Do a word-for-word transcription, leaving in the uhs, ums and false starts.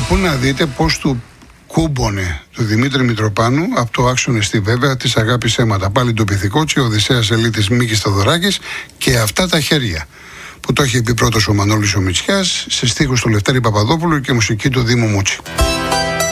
πού να δείτε πώς του κούμπονε του Δημήτρη Μητροπάνου από το άξονα στη βέβαια της αγάπης αίματα. Πάλι το Πυθικότσι, ο Οδυσσέας Ελίτης Μίκης Σταδωράκης και αυτά τα χέρια. Που το έχει πει πρώτος ο Μανώλης ο Μητσιάς, σε στίχους του Λευτέρη Παπαδόπουλου και μουσική του Δήμου Μούτσι.